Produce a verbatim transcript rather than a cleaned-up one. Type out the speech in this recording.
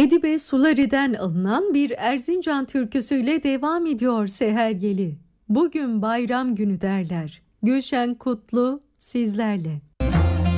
Edibe Sulari'den alınan bir Erzincan türküsüyle devam ediyor Seher Yeli. Bugün bayram günü derler. Gülşen Kutlu sizlerle.